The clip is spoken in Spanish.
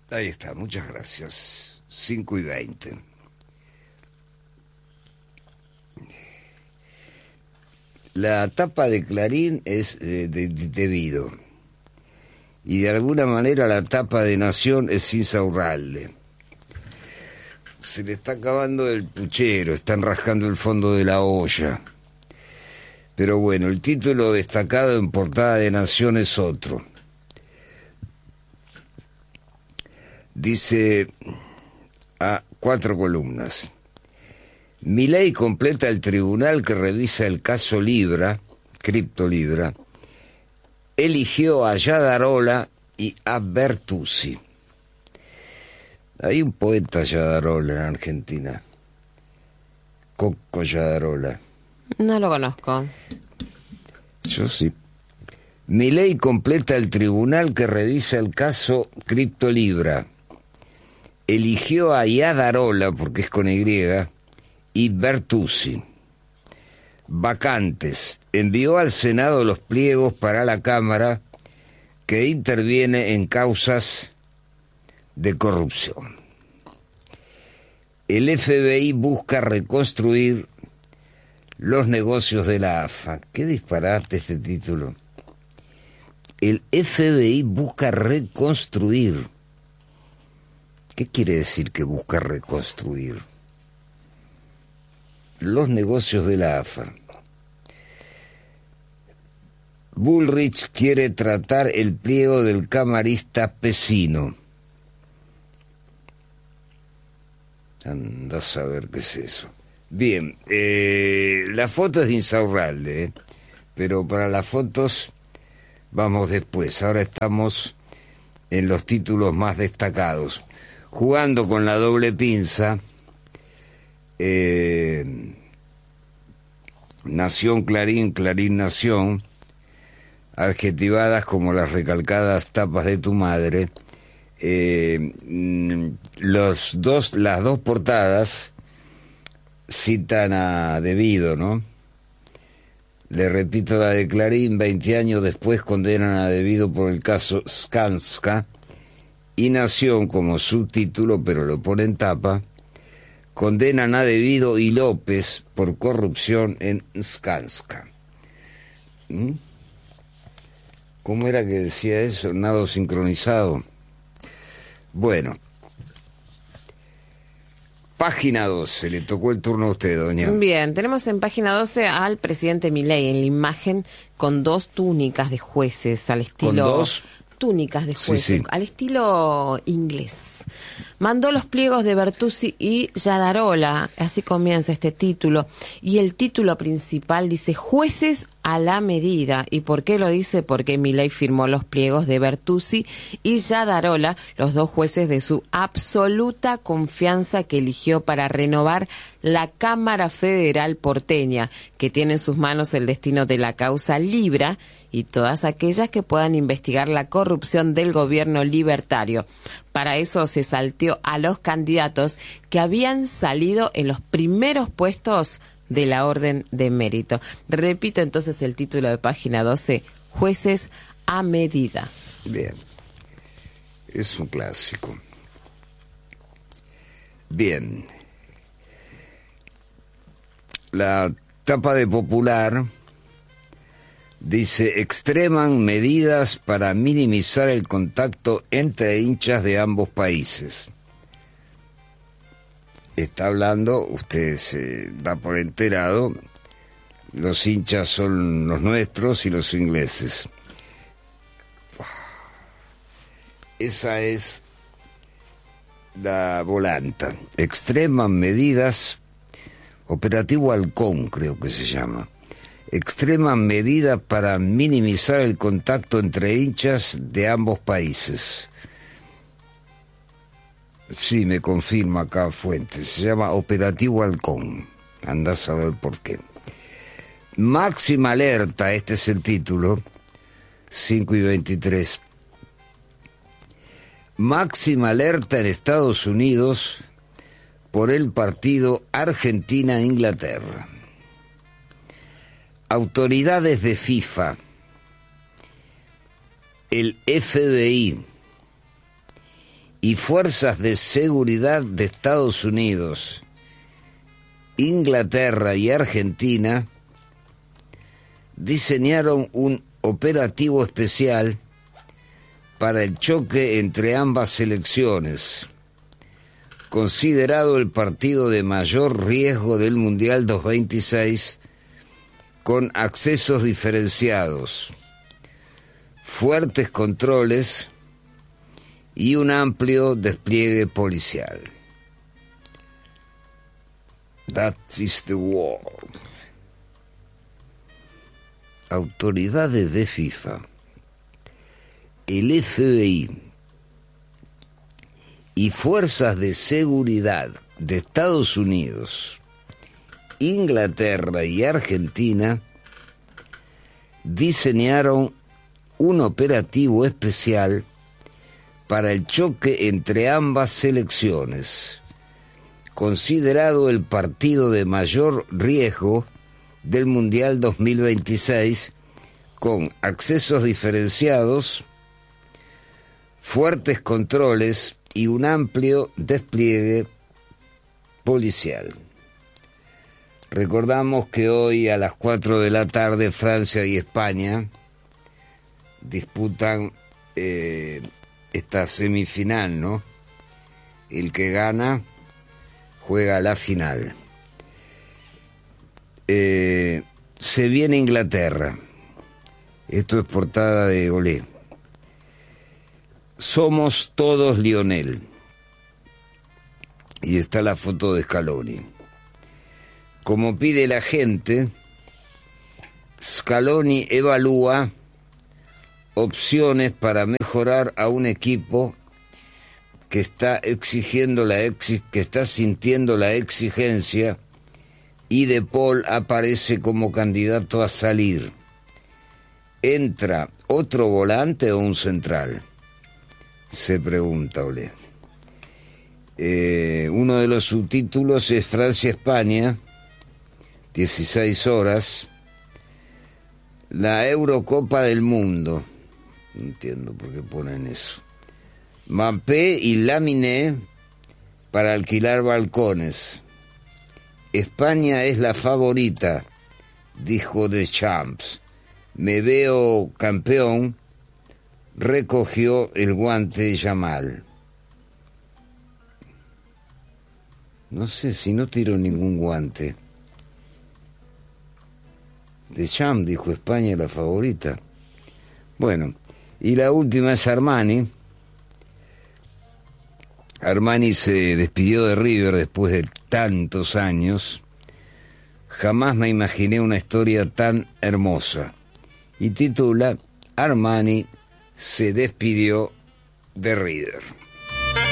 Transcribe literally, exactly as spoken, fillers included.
Ahí está, muchas gracias. cinco y veinte. La tapa de Clarín es eh, de, de, debido. Y de alguna manera la tapa de Nación es Insaurralde. Se le está acabando el puchero, están rascando el fondo de la olla. Pero bueno, el título destacado en portada de Nación es otro. Dice a cuatro columnas. Milei completa el tribunal que revisa el caso Libra, Cripto Libra, eligió a Yadarola y a Bertuzzi. Hay un poeta Yadarola en Argentina, Coco Yadarola. No lo conozco. Yo sí. Milei completa el tribunal que revisa el caso Cripto Libra. Eligió a Yadarola, porque es con Y, y Bertuzzi. Vacantes. Envió al Senado los pliegos para la Cámara que interviene en causas de corrupción. El F B I busca reconstruir los negocios de la A F A. Qué disparate este título. El F B I busca reconstruir. ¿Qué quiere decir que busca reconstruir? Los negocios de la A F A. Bullrich quiere tratar el pliego del camarista Pesino. Anda a saber qué es eso. Bien, eh, la foto es de Insaurralde, ¿eh? Pero para las fotos vamos después. Ahora estamos en los títulos más destacados. Jugando con la doble pinza, eh, Nación Clarín, Clarín Nación, adjetivadas como las recalcadas tapas de tu madre. Eh, los dos, las dos portadas citan a Debido, ¿no? Le repito la de Clarín, veinte años después condenan a Debido por el caso Skanska, y Nación como subtítulo, pero lo pone en tapa, condenan a Debido y López por corrupción en Skanska. ¿Mm? ¿Cómo era que decía eso? Nado sincronizado. Bueno. Página doce, le tocó el turno a usted, doña. Bien, tenemos en página doce al presidente Milei en la imagen con dos túnicas de jueces al estilo... ¿Con dos? Túnicas de jueces, Sí, sí. al estilo inglés. Mandó los pliegos de Bertuzzi y Yadarola, así comienza este título. Y el título principal dice jueces a la medida. ¿Y por qué lo dice? Porque Milei firmó los pliegos de Bertuzzi y Yadarola, los dos jueces de su absoluta confianza que eligió para renovar la Cámara Federal porteña, que tiene en sus manos el destino de la causa Libra y todas aquellas que puedan investigar la corrupción del gobierno libertario. Para eso se salteó a los candidatos que habían salido en los primeros puestos de la Orden de Mérito. Repito entonces el título de página doce, jueces a medida. Bien, es un clásico. Bien, la tapa de Popular dice, extreman medidas para minimizar el contacto entre hinchas de ambos países. Está hablando, usted se da por enterado, los hinchas son los nuestros y los ingleses. Esa es la volanta. Extreman medidas, operativo Halcón creo que se llama. Extreman medidas para minimizar el contacto entre hinchas de ambos países. Sí, me confirma acá Fuentes. Se llama Operativo Halcón. Andá a saber por qué. Máxima alerta, este es el título, cinco y veintitrés. Máxima alerta en Estados Unidos por el partido Argentina-Inglaterra. Autoridades de FIFA, el F B I y fuerzas de seguridad de Estados Unidos, Inglaterra y Argentina diseñaron un operativo especial para el choque entre ambas selecciones, considerado el partido de mayor riesgo del Mundial dos mil veintiséis, con accesos diferenciados, fuertes controles y un amplio despliegue policial. That is the world. Autoridades de FIFA, el F B I y fuerzas de seguridad de Estados Unidos, Inglaterra y Argentina diseñaron un operativo especial para el choque entre ambas selecciones, considerado el partido de mayor riesgo del Mundial dos mil veintiséis, con accesos diferenciados, fuertes controles y un amplio despliegue policial. Recordamos que hoy a las cuatro de la tarde Francia y España disputan eh, esta semifinal, ¿no? El que gana juega la final. Eh, se viene Inglaterra. Esto es portada de Olé. Somos todos Lionel. Y está la foto de Scaloni. Como pide la gente, Scaloni evalúa opciones para mejorar a un equipo que está exigiendo la exi- que está sintiendo la exigencia, y De Paul aparece como candidato a salir. ¿Entra otro volante o un central?, se pregunta Olé. Eh, uno de los subtítulos es Francia-España, dieciséis horas, la Eurocopa del Mundo. No entiendo por qué ponen eso. Mbappé y Laminé para alquilar balcones. España es la favorita, dijo Deschamps. Me veo campeón, recogió el guante Yamal. No sé si no tiró ningún guante. Deschamps dijo España es la favorita. Bueno, y la última es Armani. Armani se despidió de River después de tantos años. Jamás me imaginé una historia tan hermosa. Y titula Armani se despidió de River.